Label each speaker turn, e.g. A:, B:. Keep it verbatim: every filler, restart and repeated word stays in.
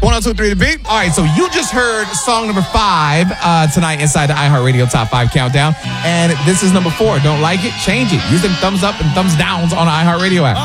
A: one oh two point three The Beat. All right, so you just heard song number five uh, tonight inside the iHeartRadio Top five Countdown. And this is number four. Don't like it? Change it. Use them thumbs up and thumbs downs on the iHeartRadio app.